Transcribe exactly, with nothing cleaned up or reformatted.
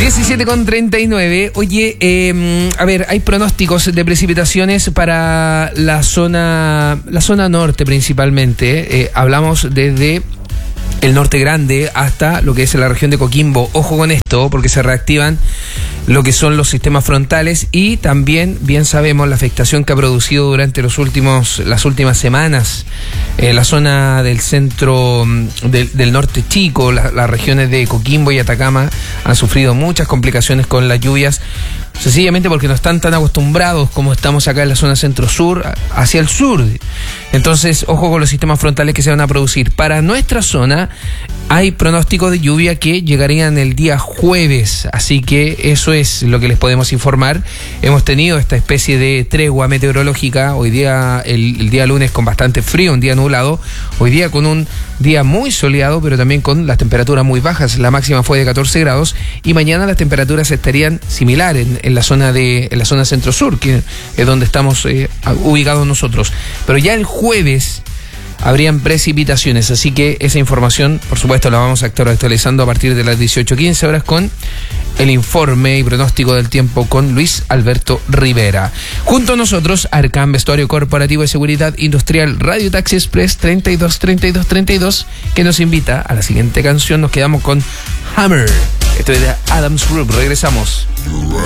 diecisiete con treinta y nueve. Oye, eh, a ver, hay pronósticos de precipitaciones para la zona, la zona norte principalmente. Eh, hablamos desde el norte grande hasta lo que es la región de Coquimbo. Ojo con esto, porque se reactivan lo que son los sistemas frontales y también, bien sabemos, la afectación que ha producido durante los últimos, las últimas semanas en la zona del centro del, del norte chico. La, las regiones de Coquimbo y Atacama han sufrido muchas complicaciones con las lluvias, sencillamente porque no están tan acostumbrados como estamos acá en la zona centro-sur hacia el sur. Entonces, ojo con los sistemas frontales que se van a producir. Para nuestra zona hay pronósticos de lluvia que llegarían el día jueves, así que eso es lo que les podemos informar. Hemos tenido esta especie de tregua meteorológica, hoy día, el, el día lunes con bastante frío, un día nublado, hoy día con un día muy soleado, pero también con las temperaturas muy bajas. La máxima fue de catorce grados y mañana las temperaturas estarían similares en, en la zona de en la zona centro-sur, que es donde estamos eh, ubicados nosotros. Pero ya el jueves habrían precipitaciones, así que esa información, por supuesto, la vamos a estar actualizando a partir de las dieciocho quince horas con el informe y pronóstico del tiempo con Luis Alberto Rivera. Junto a nosotros, Arcam Vestuario Corporativo de Seguridad Industrial, Radio Taxi Express treinta y dos treinta y dos treinta y dos, que nos invita a la siguiente canción. Nos quedamos con Hammer. Esto es de Adams Group. Regresamos.